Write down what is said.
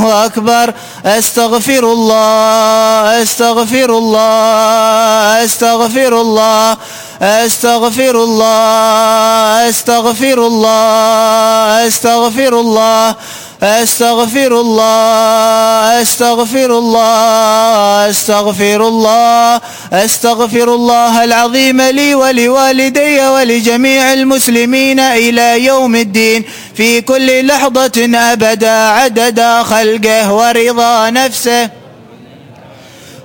أكبر. أستغفر الله أستغفر الله أستغفر الله أستغفر الله أستغفر الله أستغفر الله أستغفر الله أستغفر الله أستغفر الله أستغفر الله العظيم لي ولوالدي ولجميع المسلمين إلى يوم الدين في كل لحظة أبدا عدد خلقه ورضا نفسه.